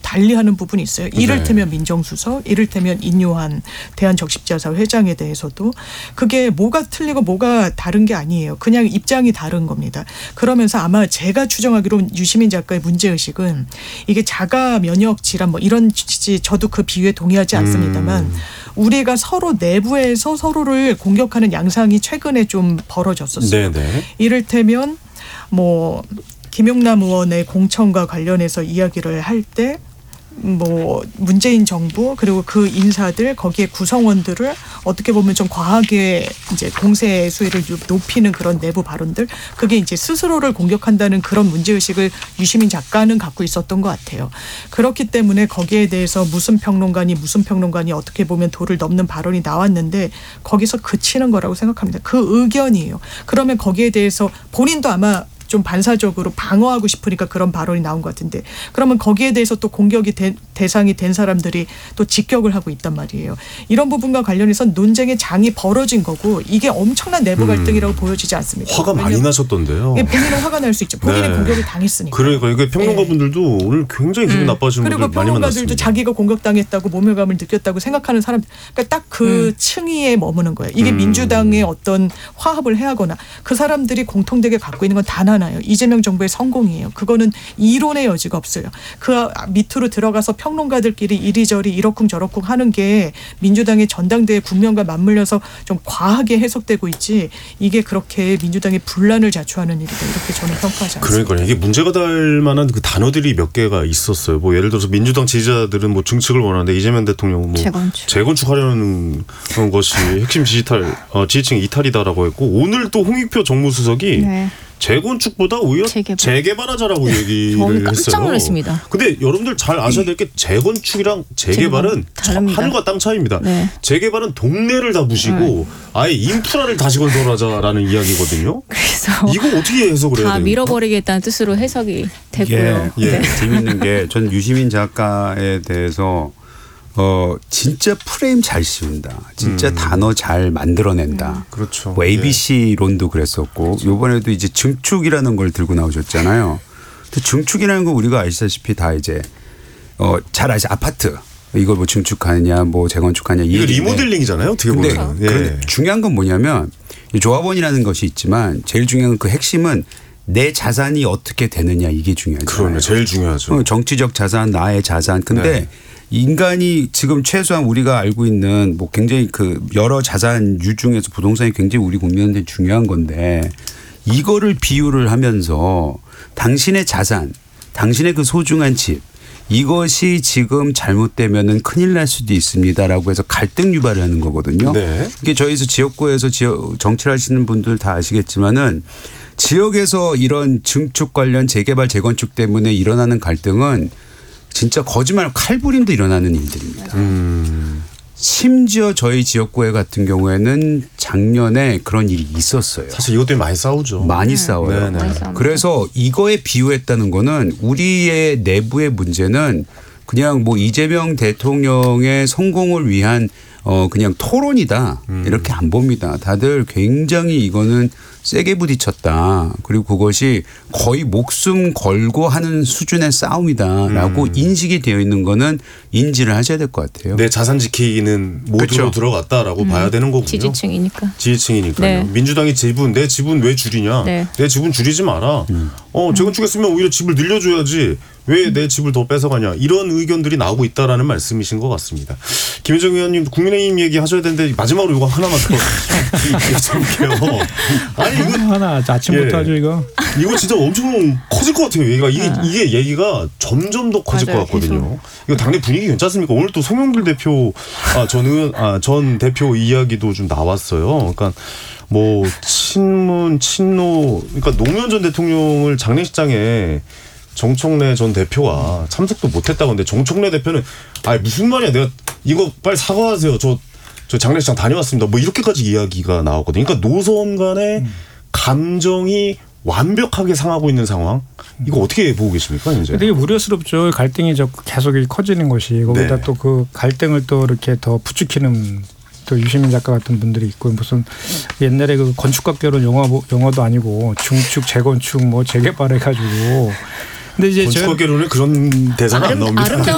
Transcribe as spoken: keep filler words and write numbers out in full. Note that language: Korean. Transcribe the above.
달리하는 부분이 있어요. 이를테면 네. 민정수석, 이를테면 인요한 대한적십자사 회장에 대해서도 그게 뭐가 틀리고 뭐가 다른 게 아니에요. 그냥 입장이 다른 겁니다. 그러면서 아마 제가 추정하기로는 유시민 작가의 문제의식은 이게 자가 면역 질환 뭐 이런 취지 저도 그 비유에 동의하지 않습니다만 음. 우리가 서로 내부에서 서로를 공격하는 양상이 최근에 좀 벌어졌었어요. 네네. 이를테면 뭐 김용남 의원의 공천과 관련해서 이야기를 할 때 뭐 문재인 정부 그리고 그 인사들 거기에 구성원들을 어떻게 보면 좀 과하게 이제 공세 수위를 높이는 그런 내부 발언들 그게 이제 스스로를 공격한다는 그런 문제의식을 유시민 작가는 갖고 있었던 것 같아요. 그렇기 때문에 거기에 대해서 무슨 평론가니 무슨 평론가니 어떻게 보면 도를 넘는 발언이 나왔는데 거기서 그치는 거라고 생각합니다. 그 의견이에요. 그러면 거기에 대해서 본인도 아마 좀 반사적으로 방어하고 싶으니까 그런 발언이 나온 것 같은데 그러면 거기에 대해서 또 공격이 된, 대상이 된 사람들이 또 직격을 하고 있단 말이에요. 이런 부분과 관련해서 논쟁의 장이 벌어진 거고 이게 엄청난 내부 갈등이라고 음. 보여지지 않습니다. 화가 많이 나셨던데요. 본인은 화가 날 수 있죠. 본인이 네. 공격을 당했으니까. 그러니까 이게 평론가분들도 네. 오늘 굉장히 기분 음. 나빠지는 분들 많이 만났습니다. 그리고 평론가들도 자기가 공격당했다고 모멸감을 느꼈다고 생각하는 사람 그러니까 딱 그 음. 층위에 머무는 거예요. 이게 음. 민주당의 어떤 화합을 해하거나 그 사람들이 공통되게 갖고 있는 건 단 하나 이재명 정부의 성공이에요. 그거는 이론의 여지가 없어요. 그 밑으로 들어가서 평론가들끼리 이리저리 이러쿵저러쿵 하는 게 민주당의 전당대회 국면과 맞물려서 좀 과하게 해석되고 있지 이게 그렇게 민주당의 분란을 자초하는 일이다. 이렇게 저는 평가하지 않습니다. 그러니까 이게 문제가 될 만한 그 단어들이 몇 개가 있었어요. 뭐 예를 들어서 민주당 지지자들은 뭐 증축을 원하는데 이재명 대통령은 뭐 재건축. 재건축하려는 것이 핵심 지지탈 어, 지지층 이탈이다라고 했고 오늘 또 홍익표 정무수석이 네. 재건축보다 오히려 재개발. 재개발하자라고 얘기를 했어요. 깜짝 놀랐습니다. 근데 여러분들 잘 아셔야 될 게 재건축이랑 재개발은 하늘과 땅 차이입니다. 네. 재개발은 동네를 다 부시고 네. 아예 인프라를 다시 건설하자라는 이야기거든요. 그래서 이거 어떻게 해석을 해야 됩니까? 다 밀어버리겠다는 뜻으로 해석이 됐고요. 예, 예. 네. 재밌는 게 전 유시민 작가에 대해서 어 진짜 프레임 잘 씌운다. 진짜 음. 단어 잘 만들어낸다. 음. 그렇죠. 뭐 에이비씨론도 그랬었고 그렇죠. 이번에도 이제 증축이라는 걸 들고 나오셨잖아요. 근데 증축이라는 거 우리가 아시다시피 다 이제 어 잘 아시 아파트 이걸 뭐 증축하느냐 뭐 재건축하느냐 이거 리모델링이잖아요. 어떻게 보면. 그런데, 예. 그런데 중요한 건 뭐냐면 조합원이라는 것이 있지만 제일 중요한 그 핵심은 내 자산이 어떻게 되느냐 이게 중요하죠. 그러면 제일 중요하죠. 정치적 자산, 나의 자산. 근데 네. 인간이 지금 최소한 우리가 알고 있는 뭐 굉장히 그 여러 자산유 중에서 부동산이 굉장히 우리 국민한테 중요한 건데 이거를 비유를 하면서 당신의 자산, 당신의 그 소중한 집 이것이 지금 잘못되면은 큰일 날 수도 있습니다라고 해서 갈등 유발을 하는 거거든요. 네. 이게 저희에서 지역구에서 지역 정치를 하시는 분들 다 아시겠지만은 지역에서 이런 증축 관련 재개발 재건축 때문에 일어나는 갈등은 진짜 거짓말 칼부림도 일어나는 일들입니다. 음. 심지어 저희 지역구에 같은 경우에는 작년에 그런 일이 있었어요. 사실 이것 때문에 많이 싸우죠. 많이 네. 싸워요. 네네. 그래서 이거에 비유했다는 거는 우리의 내부의 문제는 그냥 뭐 이재명 대통령의 성공을 위한 어 그냥 토론이다. 음. 이렇게 안 봅니다. 다들 굉장히 이거는 세게 부딪혔다. 그리고 그것이 거의 목숨 걸고 하는 수준의 싸움이다라고 음. 인식이 되어 있는 거는 인지를 하셔야 될 것 같아요. 내 자산 지키는 모드로 그렇죠. 들어갔다라고 음. 봐야 되는 거군요. 지지층이니까. 지지층이니까요. 네. 민주당이 지분, 내 지분 왜 줄이냐. 네. 내 지분 줄이지 마라. 음. 어, 재건축했으면 오히려 집을 늘려줘야지. 왜 내 집을 더 뺏어가냐. 이런 의견들이 나오고 있다라는 말씀이신 것 같습니다. 김현정 의원님 국민의힘 얘기 하셔야 되는데 마지막으로 이거 하나만 더 여쭤볼게요. 아니 이거 하나 아침부터 예. 하죠 이거. 이거 진짜 엄청 커질 것 같아요. 얘기가 이게 아. 이게 얘기가 점점 더 커질 맞아요. 것 같거든요. 계속. 이거 당내 분위기 괜찮습니까? 오늘 또 송영길 대표 아, 전 의원 아, 전 대표 이야기도 좀 나왔어요. 그러니까 뭐 친문 친노 그러니까 노무현 전 대통령을 장례식장에 정청래 전 대표가 참석도 못했다고 하는데 정청래 대표는 아 무슨 말이야 내가 이거 빨리 사과하세요. 저 저 장례식장 다녀왔습니다. 뭐 이렇게까지 이야기가 나왔거든요. 그러니까 노선 간의 음. 감정이 완벽하게 상하고 있는 상황. 이거 어떻게 보고 계십니까? 이제 되게 우려스럽죠. 갈등이 계속 커지는 것이. 거기다 네. 또 그 갈등을 또 이렇게 더 부추기는 또 유시민 작가 같은 분들이 있고 무슨 옛날에 그 건축학개론 영화 영화도 아니고 중축 재건축 뭐 재개발 해가지고. 근데 이제 건축학개론에 그런 대사가 안 나옵니다. 아름다운